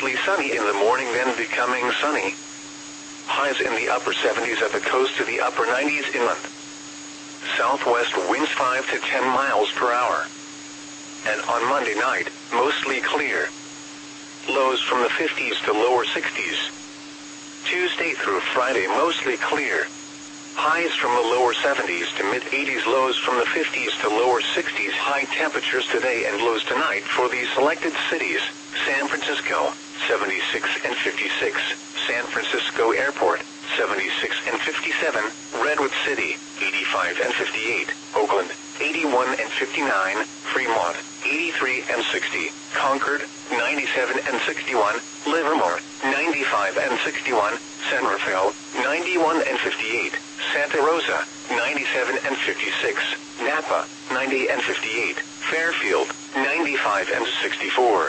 mostly sunny in the morning, then becoming sunny. Highs in the upper 70s at the coast to the upper 90s inland. Southwest winds 5 to 10 miles per hour. And on Monday night, mostly clear. Lows from the 50s to lower 60s. Tuesday through Friday, mostly clear. Highs from the lower 70s to mid-80s, lows from the 50s to lower 60s. High temperatures today and lows tonight for the selected cities: San Francisco, 76 and 56, San Francisco Airport, 76 and 57, Redwood City, 85 and 58, Oakland, 81 and 59, Fremont, 83 and 60, Concord, 97 and 61, Livermore, 95 and 61, San Rafael, 91 and 58, Santa Rosa, 97 and 56, Napa, 90 and 58, Fairfield, 95 and 64.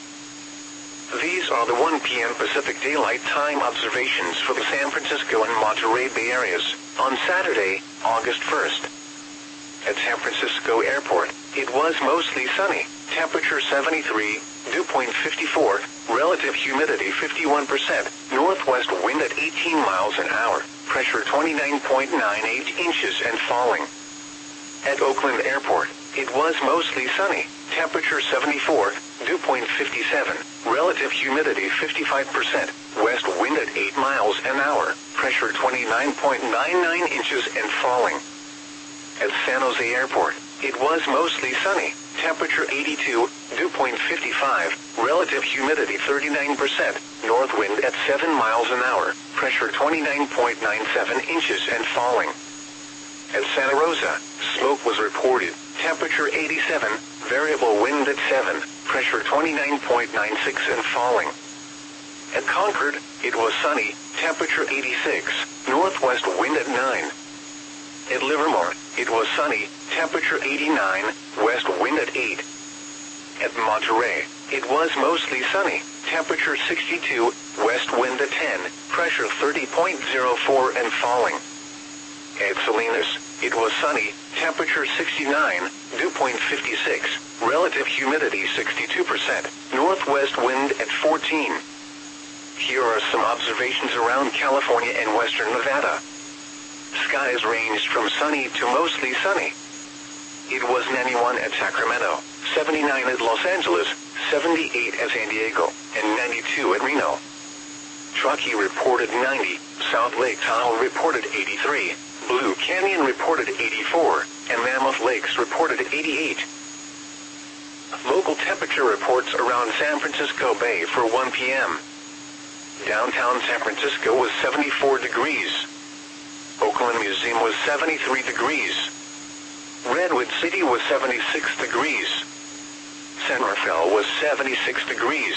These are the 1 p.m. Pacific Daylight Time observations for the San Francisco and Monterey Bay areas on Saturday, August 1st. At San Francisco Airport, it was mostly sunny, temperature 73, dew point 54, relative humidity 51%, northwest wind at 18 miles an hour, pressure 29.98 inches and falling. At Oakland Airport, it was mostly sunny, temperature 74, dew point 57, relative humidity 55%, west wind at 8 miles an hour, pressure 29.99 inches and falling. At San Jose Airport, it was mostly sunny, temperature 82, dew point 55, relative humidity 39%, north wind at 7 miles an hour, pressure 29.97 inches and falling. At Santa Rosa, smoke was reported, temperature 87, variable wind at 7, pressure 29.96 and falling. At Concord, it was sunny, temperature 86, northwest wind at 9. At Livermore, it was sunny, temperature 89, west wind at 8. At Monterey, it was mostly sunny, temperature 62, west wind at 10, pressure 30.04 and falling. At Salinas, it was sunny, temperature 69, dew point 56, relative humidity 62%, northwest wind at 14. Here are some observations around California and western Nevada. Skies ranged from sunny to mostly sunny. It was 91 at Sacramento, 79 at Los Angeles, 78 at San Diego, and 92 at Reno. Truckee reported 90, South Lake Tahoe reported 83, Blue Canyon reported 84, and Mammoth Lakes reported 88. Local temperature reports around San Francisco Bay for 1 p.m. Downtown San Francisco was 74 degrees. Oakland Museum was 73 degrees. Redwood City was 76 degrees. San Rafael was 76 degrees.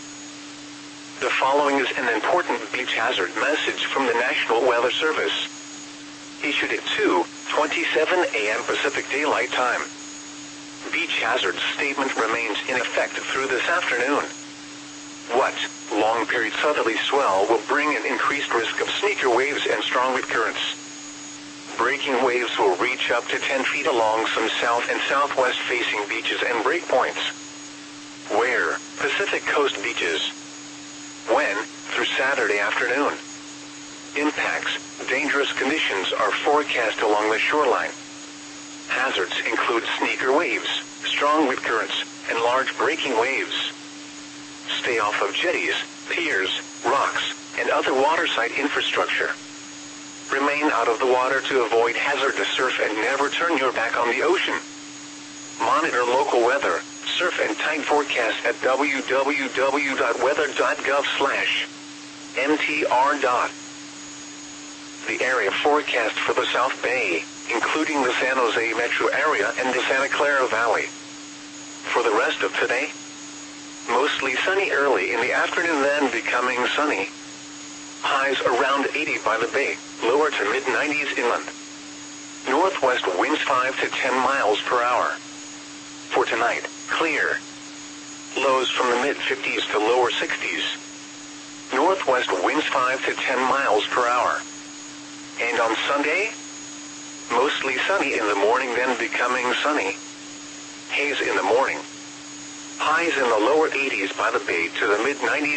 The following is an important beach hazard message from the National Weather Service. Issued at 2:27 a.m. Pacific Daylight Time. Beach hazard statement remains in effect through this afternoon. What? Long-period southerly swell will bring an increased risk of sneaker waves and strong wind currents. Breaking waves will reach up to 10 feet along some south and southwest facing beaches and breakpoints. Where? Pacific Coast beaches. When? Through Saturday afternoon. Impacts. Dangerous conditions are forecast along the shoreline. Hazards include sneaker waves, strong wind currents, and large breaking waves. Stay off of jetties, piers, rocks, and other waterside infrastructure. Remain out of the water to avoid hazardous surf and never turn your back on the ocean. Monitor local weather, surf and tide forecast at www.weather.gov/mtr. The area forecast for the South Bay, including the San Jose metro area and the Santa Clara Valley. For the rest of today, mostly sunny early in the afternoon, then becoming sunny. Highs around 80 by the bay, lower to mid-90s inland. Northwest winds 5 to 10 miles per hour. For tonight, clear. Lows from the mid-50s to lower 60s. Northwest winds 5 to 10 miles per hour. And on Sunday, mostly sunny in the morning, then becoming sunny. Haze in the morning. Highs in the lower 80s by the bay to the mid-90s.